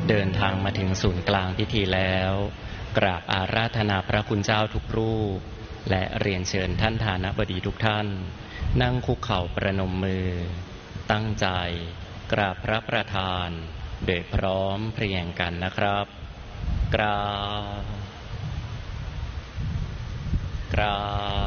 เดินทางมาถึงศูนย์กลางพิธีแล้วกราบอาราธนาพระคุณเจ้าทุกรูปและเรียนเชิญท่านฐานบดีทุกท่านนั่งคุกเข่าประนมมือตั้งใจกราบพระประธานโดยพร้อมเพรียงกันนะครับกราบ